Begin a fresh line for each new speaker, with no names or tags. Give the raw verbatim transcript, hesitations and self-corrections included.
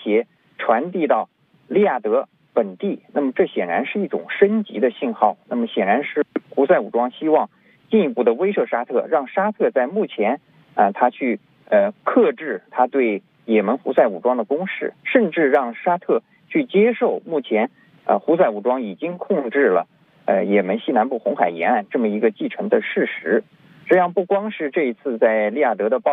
且传递到利雅得本地。那么这显然是一种升级的信号。那么显然是胡塞武装希望进一步的威慑沙特，让沙特在目前啊、呃，他去呃克制他对也门胡塞武装的攻势，甚至让沙特去接受目前呃胡塞武装已经控制了呃也门西南部红海沿岸这么一个既成的事实。这样不光是这一次在利雅得的报